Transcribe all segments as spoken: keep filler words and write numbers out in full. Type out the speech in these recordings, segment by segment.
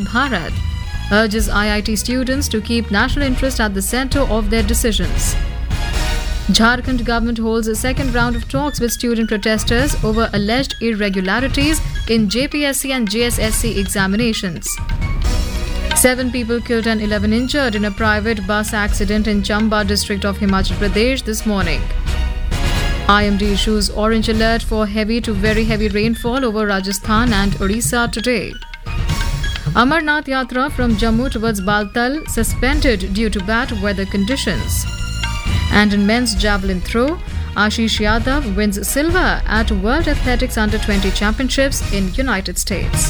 Viksit Bharat, urges I I T students to keep national interest at the centre of their decisions. Jharkhand government holds a second round of talks with student protesters over alleged irregularities in J P S C and J S S C examinations. Seven people killed and eleven injured in a private bus accident in Chamba district of Himachal Pradesh this morning. I M D issues orange alert for heavy to very heavy rainfall over Rajasthan and Odisha today. Amarnath Yatra from Jammu towards Baltal suspended due to bad weather conditions. And in men's javelin throw, Ashish Yadav wins silver at World Athletics Under twenty Championships in United States.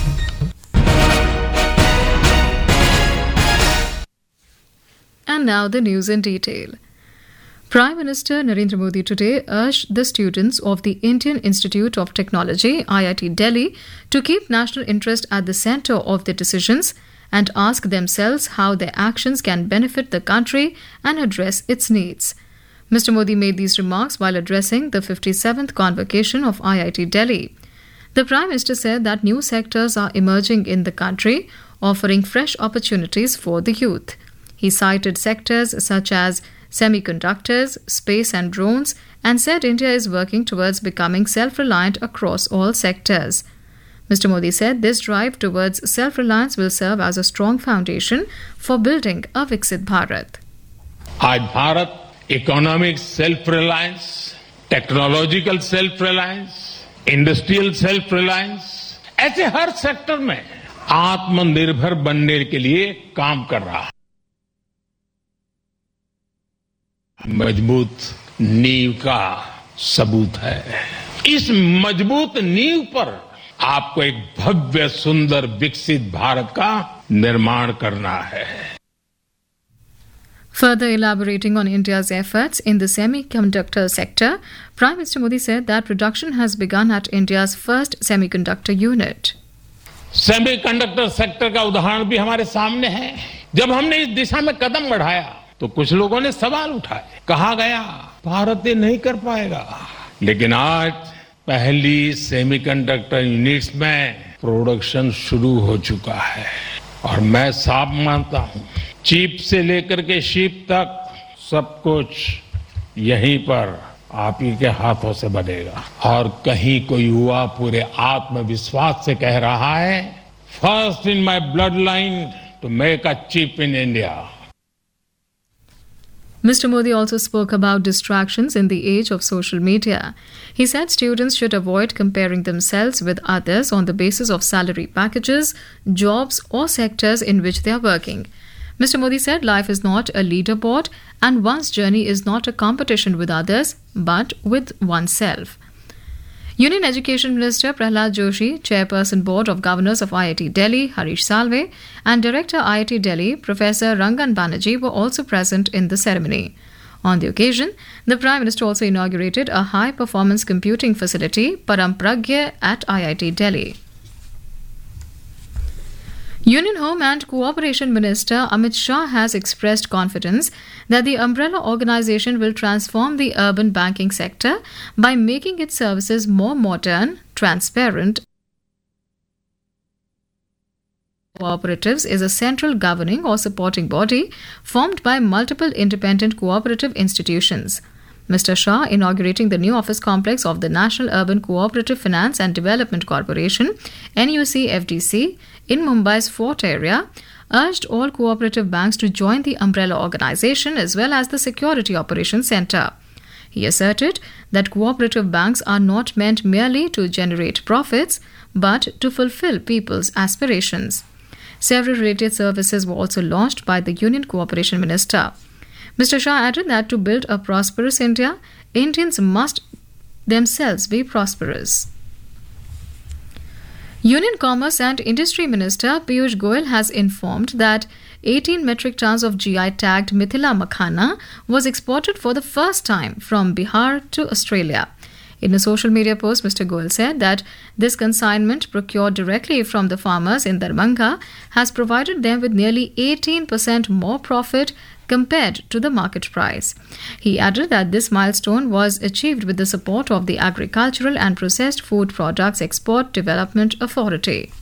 And now the news in detail. Prime Minister Narendra Modi today urged the students of the Indian Institute of Technology, I I T Delhi, to keep national interest at the centre of their decisions and ask themselves how their actions can benefit the country and address its needs. Mister Modi made these remarks while addressing the fifty-seventh convocation of I I T Delhi. The Prime Minister said that new sectors are emerging in the country, offering fresh opportunities for the youth. He cited sectors such as semiconductors, space and drones, and said India is working towards becoming self-reliant across all sectors. Mister Modi said this drive towards self-reliance will serve as a strong foundation for building a Viksit Bharat. आज Bharat economic self reliance, technological self reliance, industrial self reliance, ऐसे हर sector में आत्मनिर्भर बनने के लिए काम कर रहा है. मजबूत नींव का सबूत है. इस मजबूत नींव पर आपको एक भव्य सुंदर विकसित भारत का निर्माण करना है. Further elaborating on India's efforts in the semiconductor sector, Prime Minister Modi said that production has begun at India's first semiconductor unit. Semiconductor sector का उदाहरण भी हमारे सामने है. जब हमने इस दिशा में कदम बढ़ाया तो कुछ लोगों ने सवाल उठाए. कहा गया भारत ये नहीं कर पाएगा. लेकिन आज पहली सेमीकंडक्टर यूनिट्स में प्रोडक्शन शुरू हो चुका है और मैं साफ मानता हूं चिप से लेकर के शिप तक सब कुछ यहीं पर आप ही के हाथों से बनेगा. और कहीं कोई युवा पूरे आत्मविश्वास से कह रहा है first in my blood line to make a chip in India. Mister Modi also spoke about distractions in the age of social media. He said students should avoid comparing themselves with others on the basis of salary packages, jobs, or sectors in which they are working. Mister Modi said life is not a leaderboard and one's journey is not a competition with others, but with oneself. Union Education Minister Prahlad Joshi, Chairperson Board of Governors of I I T Delhi, Harish Salve, and Director I I T Delhi, Professor Rangan Banerjee, were also present in the ceremony. On the occasion, the Prime Minister also inaugurated a high-performance computing facility, Param Pragya, at I I T Delhi. Union Home and Cooperation Minister Amit Shah has expressed confidence that the umbrella organisation will transform the urban banking sector by making its services more modern, transparent. Cooperatives is a central governing or supporting body formed by multiple independent cooperative institutions. Mister Shah, inaugurating the new office complex of the National Urban Cooperative Finance and Development Corporation, N U C F D C, in Mumbai's Fort area, urged all cooperative banks to join the umbrella organisation as well as the Security Operations Centre. He asserted that cooperative banks are not meant merely to generate profits, but to fulfil people's aspirations. Several related services were also launched by the Union Cooperation Minister. Mister Shah added that to build a prosperous India, Indians must themselves be prosperous. Union Commerce and Industry Minister Piyush Goyal has informed that eighteen metric tons of G I-tagged Mithila Makhana was exported for the first time from Bihar to Australia. In a social media post, Mister Goyal said that this consignment, procured directly from the farmers in Darbhanga, has provided them with nearly eighteen percent more profit compared to the market price. He added that this milestone was achieved with the support of the Agricultural and Processed Food Products Export Development Authority.